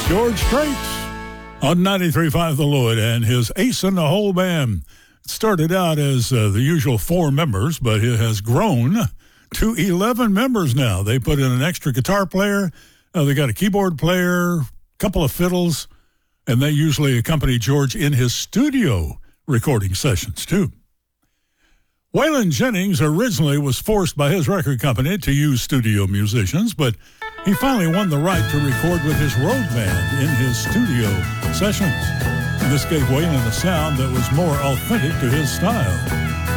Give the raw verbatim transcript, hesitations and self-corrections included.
George Strait on ninety-three point five The Lloyd and his Ace in the Hole Band. It started out as uh, the usual four members, but it has grown to eleven members now. They put in an extra guitar player. Uh, they got a keyboard player, a couple of fiddles, and they usually accompany George in his studio recording sessions, too. Waylon Jennings originally was forced by his record company to use studio musicians, but he finally won the right to record with his road band in his studio sessions. And this gave Waylon a sound that was more authentic to his style.